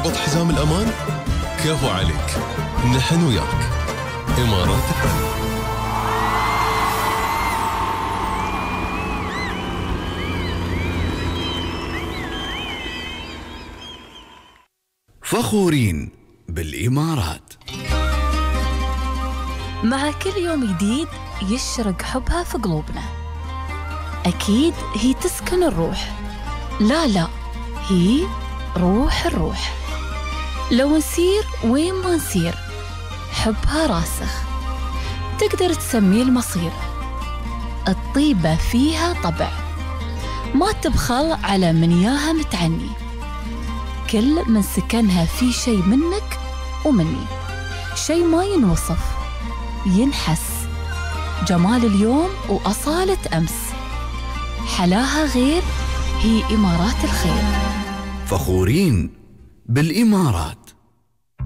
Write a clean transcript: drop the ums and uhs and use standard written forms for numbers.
رابط حزام الأمان؟ كفو عليك، نحن وياك. إمارات البر. فخورين بالإمارات. مع كل يوم جديد يشرق حبها في قلوبنا. أكيد هي تسكن الروح، لا هي روح الروح. لو نسير وين ما نسير حبها راسخ، تقدر تسميه المصير. الطيبة فيها طبع، ما تبخل على من ياها متعني. كل من سكنها في شيء منك ومني، شيء ما ينوصف ينحس. جمال اليوم وأصالة أمس، حلاها غير. هي إمارات الخير. فخورين بالإمارات.